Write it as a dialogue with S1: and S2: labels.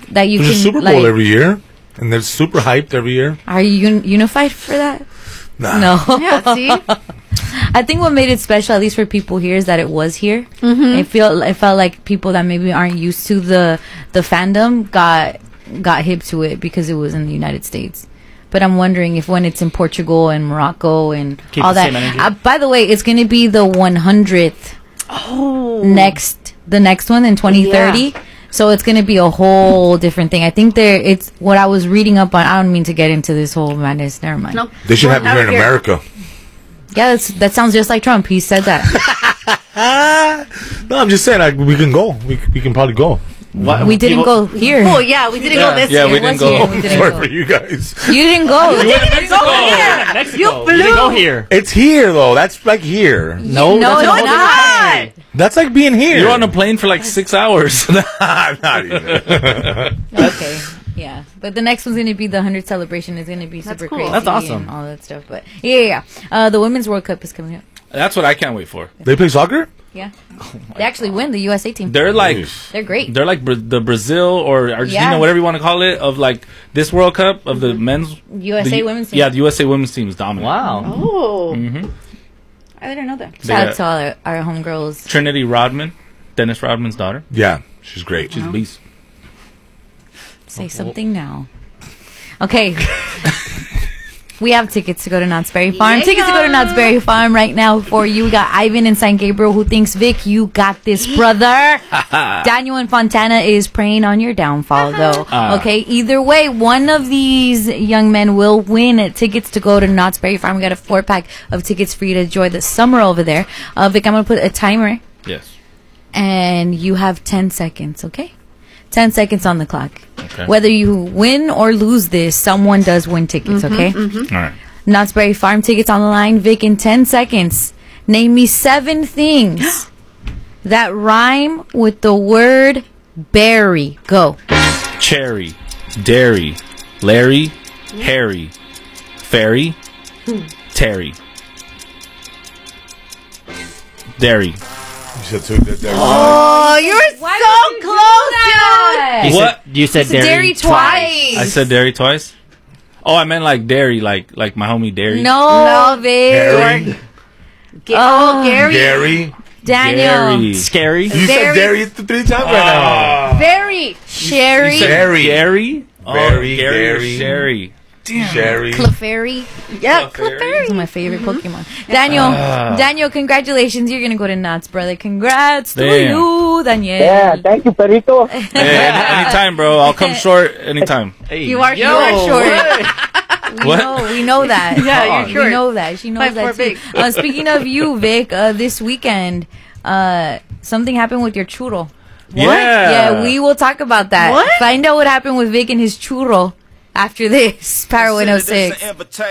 S1: that you
S2: There's
S1: can
S2: a Super Bowl every year, and they're super hyped every year.
S1: Are you unified for that?
S2: Nah.
S1: No.
S3: Yeah, see?
S1: I think what made it special, at least for people here, is that it was here.
S3: Mm-hmm.
S1: It felt like people that maybe aren't used to the fandom got hip to it because it was in the United States. But I'm wondering if when it's in Portugal and Morocco and
S4: Keep
S1: all
S4: the
S1: that.
S4: same energy.
S1: By the way, it's going to be the 100th the next one in 2030.
S3: Yeah.
S1: So it's going to be a whole different thing. I think it's what I was reading up on. I don't mean to get into this whole madness. Never mind.
S3: Nope.
S2: They should have it here in America.
S1: Yeah, that sounds just like Trump. He said that.
S2: No, I'm just saying, we can go. We can probably go.
S1: We didn't go here.
S3: Oh, yeah, we didn't go this year.
S4: we didn't go.
S1: We didn't
S2: Sorry
S1: go.
S2: for you guys.
S1: You didn't go.
S3: You didn't go here.
S4: Mexico.
S3: You
S4: We didn't go
S3: flew.
S4: here.
S2: It's here, though. That's like here.
S4: No,
S1: No,
S4: that's
S1: it's
S4: a whole different
S1: not.
S4: country.
S2: That's like being here.
S5: You're on a plane for like 6 hours.
S2: Not even.
S1: Okay. Yeah. But the next one's going to be the 100th celebration. It's going to be super
S3: cool.
S1: crazy.
S4: That's awesome.
S1: And all that stuff. But yeah. The Women's World Cup is coming up.
S5: That's what I can't wait for.
S2: They play soccer?
S1: Yeah. They actually win, the USA team.
S5: They're like
S1: They're great.
S5: they're like the Brazil or Argentina,
S1: Yeah.
S5: whatever you want to call it, of like this World Cup of the men's
S1: USA
S5: the-
S1: women's team.
S5: Yeah, the USA women's team is dominant.
S4: Wow.
S3: Oh.
S5: Mm-hmm.
S3: I didn't know that.
S1: Shout out to all our homegirls.
S5: Trinity Rodman, Dennis Rodman's daughter.
S2: Yeah, she's great.
S5: She's a beast.
S1: Say something now. Okay. We have tickets to go to Knott's Berry Farm.
S3: Yeah.
S1: Tickets to go to Knott's Berry Farm right now for you. We got Ivan in San Gabriel who thinks, Vic, you got this, brother. Daniel in Fontana is praying on your downfall, though. Okay, either way, one of these young men will win tickets to go to Knott's Berry Farm. We got a 4-pack of tickets for you to enjoy the summer over there. Vic, I'm going to put a timer,
S5: Yes.
S1: and you have 10 seconds, okay? 10 seconds on the clock.
S5: Okay.
S1: Whether you win or lose this, someone does win tickets, okay?
S5: All right.
S1: Knott's Berry Farm tickets on the line. Vic, in 10 seconds, name me 7 things that rhyme with the word berry. Go.
S5: Cherry, dairy, Larry, Harry, Fairy, Terry. Dairy.
S2: You said two.
S3: Oh, you were so close, dude.
S5: What?
S4: You said
S1: Dairy
S4: dairy
S1: twice.
S5: I said dairy twice? Oh, I meant like dairy, like my homie Dairy.
S1: No, Vic.
S2: Gary.
S1: Oh,
S2: Gary.
S1: Daniel.
S5: Dairy.
S4: Scary.
S2: You said Gary 3 times right
S3: Very.
S1: Sherry.
S5: You said
S2: Gary.
S5: Gary? Oh,
S2: Very,
S5: Gary or
S2: Gary.
S5: Sherry.
S2: now. Sherry.
S1: Clefairy.
S3: Yeah,
S1: Clefairy is my favorite Pokemon. Daniel, congratulations. You're going to go to Knott's, brother. Congrats to
S5: Damn.
S1: you, Daniel.
S6: Yeah, thank you, Perito.
S5: Hey, anytime, bro. I'll come short anytime.
S4: Hey,
S1: You are short.
S5: What?
S1: We know that.
S3: Yeah, you're
S1: We
S3: short.
S1: know that. She knows
S3: 5'4"
S1: that too.
S3: big.
S1: Speaking of you, Vic, this weekend, something happened with your churro.
S5: Yeah.
S1: Yeah, we will talk about that.
S3: What?
S1: Find out what happened with Vic and his churro after this. Power 106.